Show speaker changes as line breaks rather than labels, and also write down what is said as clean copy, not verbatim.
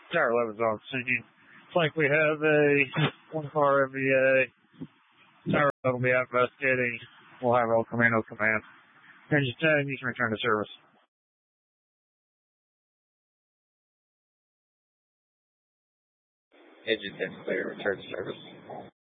Tower 11's on scene. It's like we have a one-car MVA. Tower 11 will be out investigating. We'll have all commando command. Engine 10, you can return to service.
Engine 10 clear, return to service.